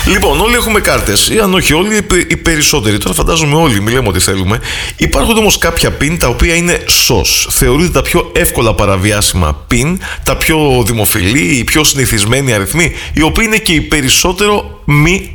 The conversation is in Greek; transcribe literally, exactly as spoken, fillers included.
Λοιπόν, όλοι έχουμε κάρτες, ή αν όχι όλοι, οι περισσότεροι. Τώρα φαντάζομαι όλοι, μη λέμε ό,τι θέλουμε. Υπάρχουν όμως κάποια πιν τα οποία είναι σος. Θεωρούνται τα πιο εύκολα παραβιάσιμα πιν, τα πιο δημοφιλή, οι πιο συνηθισμένοι αριθμοί, οι οποίοι είναι και οι περισσότερο μη